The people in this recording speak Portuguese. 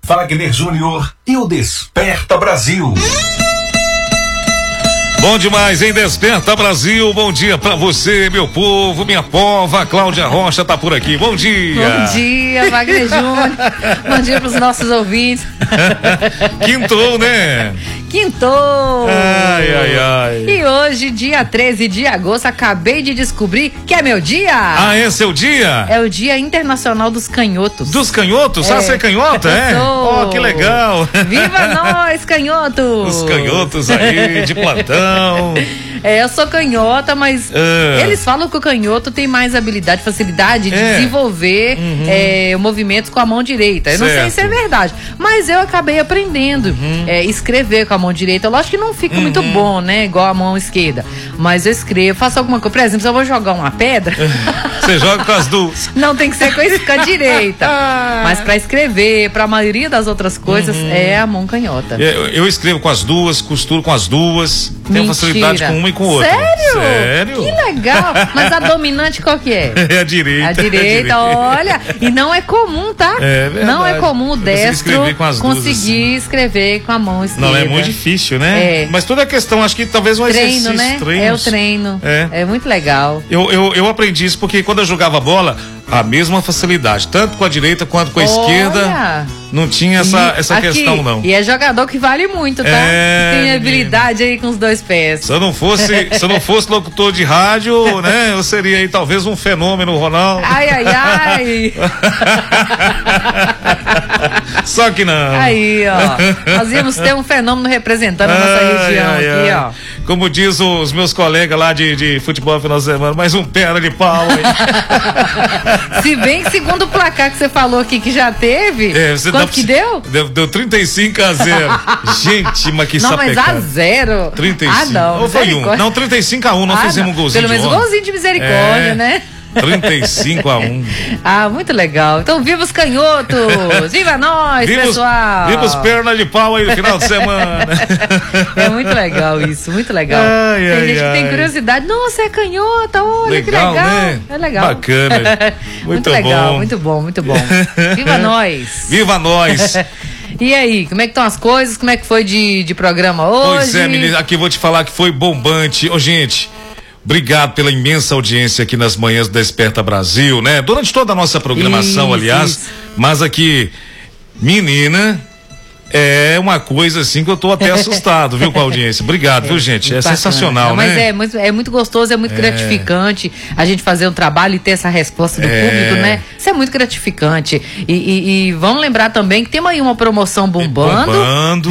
Wagner Júnior e o Desperta Brasil. Bom demais, hein? Desperta Brasil, bom dia pra você, meu povo, minha pova. Cláudia Rocha tá por aqui, bom dia. Bom dia, Wagner Júnior. Bom dia pros nossos ouvintes. Quintou, né? Quintou. Ai, ai, ai. E hoje, dia 13 de agosto, acabei de descobrir que é meu dia. Ah, esse é o dia? É o Dia Internacional dos Canhotos. Dos canhotos? Ah, você é canhota, é? Sou. Oh, que legal. Viva nós, canhotos. Os canhotos aí, de plantão. Eu sou canhota, mas eles falam que o canhoto tem mais habilidade, facilidade de desenvolver movimentos com a mão direita. Eu não sei se é verdade, mas eu acabei aprendendo escrever com a mão direita. Lógico que não fica muito bom, né? Igual a mão esquerda. Mas eu escrevo, faço alguma coisa. Por exemplo, se eu vou jogar uma pedra... Você joga com as duas. Não, tem que ser com a direita. Mas pra escrever, pra maioria das outras coisas, é a mão canhota. Eu escrevo com as duas, costuro com as duas. Tenho facilidade com uma e com outra. Sério? Sério? Que legal. Mas a dominante qual que é? É a direita. A direita, olha. E não é comum, tá? É verdade. Não é comum o destro assim. conseguir escrever com a mão esquerda. Não, é muito difícil, né? É. Mas toda a questão, acho que talvez um treino, exercício. Né? É o treino. É muito legal. Eu aprendi isso porque quando eu jogava bola, a mesma facilidade, tanto com a direita quanto com a esquerda, não tinha essa questão, não. E é jogador que vale muito, tá? Tem habilidade aí com os dois pés. Se eu não fosse locutor de rádio, né, eu seria aí talvez um fenômeno, Ronaldo. Ai, ai, ai. Só que não. Aí, ó. Nós íamos ter um fenômeno representando a nossa região aqui, ó. Como diz os meus colegas lá de futebol no final de semana, mais um perna de pau aí. Se bem que segundo o placar que você falou aqui que já teve, quanto que deu? Deu 35-0. Gente, mas que sapecada. Não, mas a 0. 35. Ah, não. Ou foi 1? Não, 35-1, nós fizemos um golzinho. Pelo menos um golzinho de misericórdia, né? 35-1. Ah, muito legal. Então, viva os canhotos! Viva nós, pessoal! Viva os pernas de pau aí no final de semana! É muito legal isso, muito legal. Tem gente que tem curiosidade. Nossa, é canhota, olha legal, que legal. Né? É legal. Bacana. Muito legal, muito bom, muito bom. Viva nós! Viva nós! E aí, como é que estão as coisas? Como é que foi de programa hoje? Pois é, menina, aqui eu vou te falar que foi bombante. Ô, gente, obrigado pela imensa audiência aqui nas manhãs do Desperta Brasil, né? Durante toda a nossa programação, aliás. Mas aqui, menina, é uma coisa assim que eu tô até assustado, viu, com a audiência. Obrigado, viu, gente? É bacana. Sensacional, não, né? Mas é muito gostoso, é muito gratificante a gente fazer um trabalho e ter essa resposta do público, né? Isso é muito gratificante. E vamos lembrar também que tem aí uma promoção bombando.